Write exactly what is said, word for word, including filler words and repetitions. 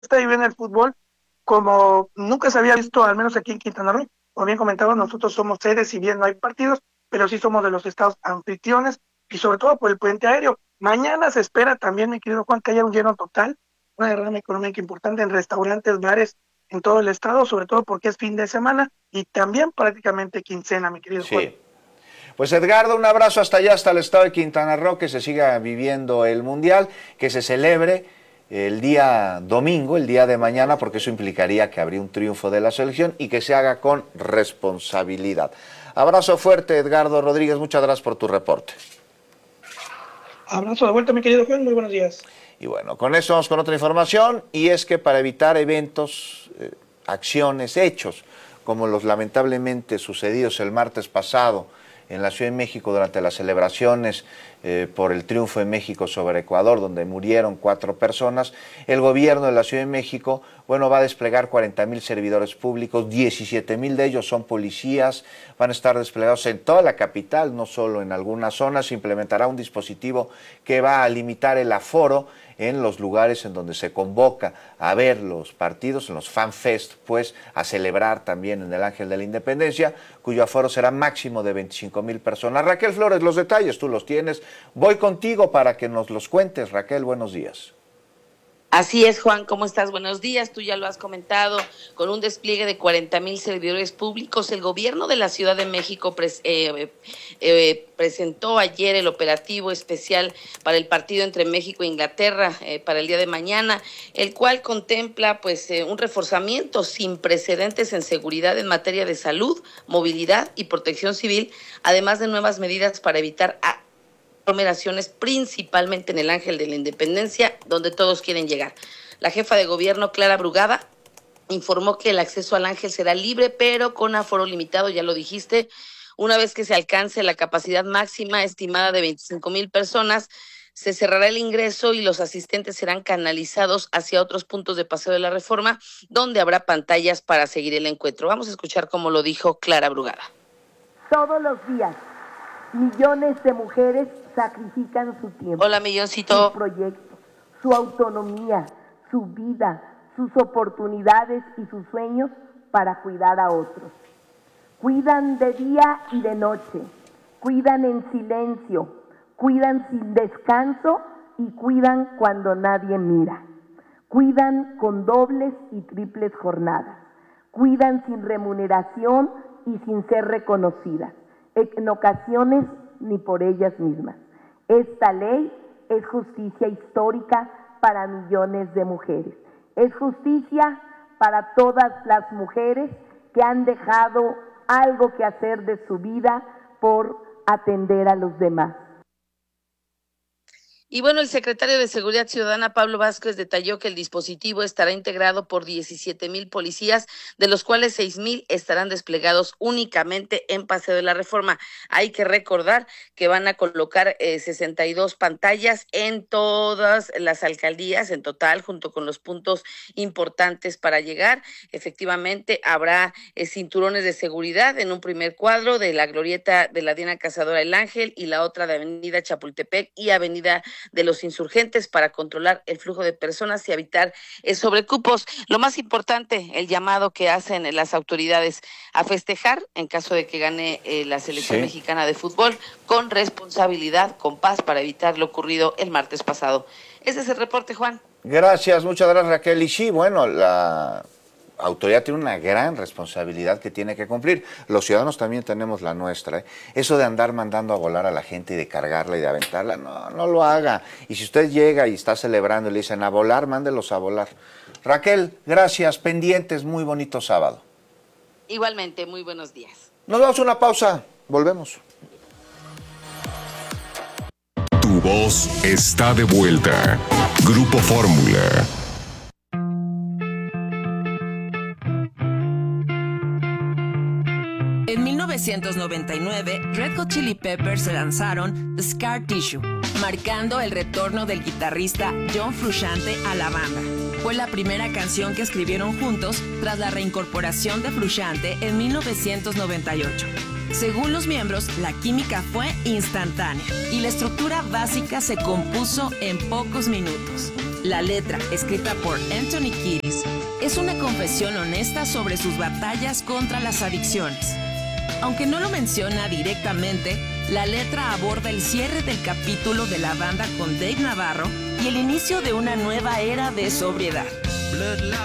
está viviendo el fútbol como nunca se había visto, al menos aquí en Quintana Roo. Como bien comentaba, nosotros somos sedes, si bien no hay partidos, pero sí somos de los estados anfitriones y sobre todo por el puente aéreo. Mañana se espera también, mi querido Juan, que haya un lleno total, una derrama económica importante en restaurantes, bares, en todo el estado, sobre todo porque es fin de semana y también prácticamente quincena, mi querido Juan. Sí. Pues Edgardo, un abrazo hasta allá, hasta el estado de Quintana Roo, que se siga viviendo el Mundial, que se celebre el día domingo, el día de mañana, porque eso implicaría que habría un triunfo de la selección y que se haga con responsabilidad. Abrazo fuerte, Edgardo Rodríguez, muchas gracias por tu reporte. Abrazo de vuelta, mi querido Juan, muy buenos días. Y bueno, con eso vamos con otra información, y es que para evitar eventos, eh, acciones, hechos, como los lamentablemente sucedidos el martes pasado en la Ciudad de México durante las celebraciones eh, por el triunfo de México sobre Ecuador, donde murieron cuatro personas, el gobierno de la Ciudad de México, bueno, va a desplegar cuarenta mil servidores públicos, diecisiete mil de ellos son policías, van a estar desplegados en toda la capital, no solo en algunas zonas. Se implementará un dispositivo que va a limitar el aforo en los lugares en donde se convoca a ver los partidos, en los FanFest, pues a celebrar también en el Ángel de la Independencia, cuyo aforo será máximo de veinticinco mil personas. Raquel Flores, los detalles tú los tienes. Voy contigo para que nos los cuentes. Raquel, buenos días. Así es, Juan, ¿cómo estás? Buenos días, tú ya lo has comentado, con un despliegue de cuarenta mil servidores públicos, el gobierno de la Ciudad de México pres, eh, eh, presentó ayer el operativo especial para el partido entre México e Inglaterra eh, para el día de mañana, el cual contempla pues eh, un reforzamiento sin precedentes en seguridad en materia de salud, movilidad y protección civil, además de nuevas medidas para evitar a aglomeraciones, principalmente en el Ángel de la Independencia, donde todos quieren llegar. La jefa de gobierno, Clara Brugada, informó que el acceso al Ángel será libre, pero con aforo limitado, ya lo dijiste. Una vez que se alcance la capacidad máxima estimada de veinticinco mil personas, se cerrará el ingreso y los asistentes serán canalizados hacia otros puntos de Paseo de la Reforma, donde habrá pantallas para seguir el encuentro. Vamos a escuchar cómo lo dijo Clara Brugada. Todos los días, millones de mujeres sacrifican su tiempo, Hola, milloncito. su proyecto, su autonomía, su vida, sus oportunidades y sus sueños para cuidar a otros. Cuidan de día y de noche, cuidan en silencio, cuidan sin descanso y cuidan cuando nadie mira. Cuidan con dobles y triples jornadas, cuidan sin remuneración y sin ser reconocidas, en ocasiones ni por ellas mismas. Esta ley es justicia histórica para millones de mujeres. Es justicia para todas las mujeres que han dejado algo que hacer de su vida por atender a los demás. Y bueno, el secretario de Seguridad Ciudadana, Pablo Vázquez, detalló que el dispositivo estará integrado por diecisiete mil policías, de los cuales seis mil estarán desplegados únicamente en Paseo de la Reforma. Hay que recordar que van a colocar eh, sesenta y dos pantallas en todas las alcaldías, en total, junto con los puntos importantes para llegar. Efectivamente, habrá eh, cinturones de seguridad en un primer cuadro de la glorieta de la Diana Cazadora El Ángel y la otra de Avenida Chapultepec y Avenida de los Insurgentes para controlar el flujo de personas y evitar eh, sobrecupos. Lo más importante, el llamado que hacen las autoridades a festejar en caso de que gane eh, la selección sí. mexicana de fútbol con responsabilidad, con paz, para evitar lo ocurrido el martes pasado. Ese es el reporte, Juan. Gracias, muchas gracias, Raquel. Y sí, bueno, la autoridad tiene una gran responsabilidad que tiene que cumplir. Los ciudadanos también tenemos la nuestra, ¿eh? Eso de andar mandando a volar a la gente y de cargarla y de aventarla, no, no lo haga. Y si usted llega y está celebrando y le dicen a volar, mándelos a volar. Raquel, gracias, pendientes, muy bonito sábado. Igualmente, muy buenos días. Nos damos una pausa, volvemos. Tu voz está de vuelta. Grupo Fórmula. En mil novecientos noventa y nueve, Red Hot Chili Peppers se lanzaron Scar Tissue, marcando el retorno del guitarrista John Frusciante a la banda. Fue la primera canción que escribieron juntos tras la reincorporación de Frusciante en mil novecientos noventa y ocho. Según los miembros, la química fue instantánea y la estructura básica se compuso en pocos minutos. La letra, escrita por Anthony Kiedis, es una confesión honesta sobre sus batallas contra las adicciones. Aunque no lo menciona directamente, la letra aborda el cierre del capítulo de la banda con Dave Navarro y el inicio de una nueva era de sobriedad.